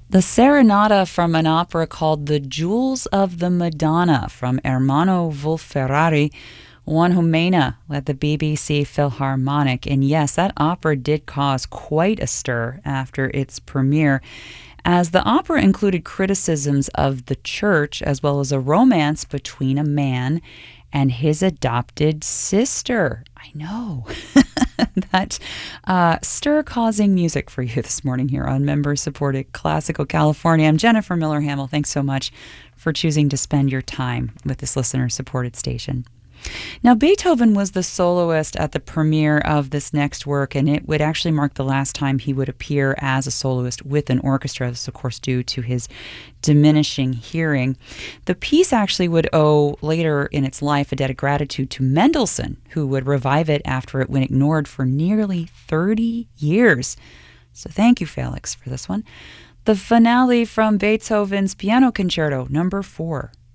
The Serenata from an opera called The Jewels of the Madonna from Ermanno Wolf-Ferrari won Humana at the BBC Philharmonic. And yes, that opera did cause quite a stir after its premiere, as the opera included criticisms of the church as well as a romance between a man and his adopted sister. I know. That stir-causing music for you this morning here on member-supported Classical California. I'm Jennifer Miller Hamill. Thanks so much for choosing to spend your time with this listener-supported station. Now, Beethoven was the soloist at the premiere of this next work, and it would actually mark the last time he would appear as a soloist with an orchestra. This, of course, due to his diminishing hearing. The piece actually would owe later in its life a debt of gratitude to Mendelssohn, who would revive it after it went ignored for nearly 30 years. So thank you, Felix, for this one. The finale from Beethoven's Piano Concerto, number 4.